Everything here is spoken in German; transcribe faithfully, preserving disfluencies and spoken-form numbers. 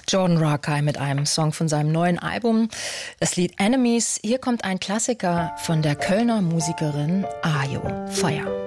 Jordan Rakei mit einem Song von seinem neuen Album, das Lied Enemies. Hier kommt ein Klassiker von der Kölner Musikerin Ayo, Feuer.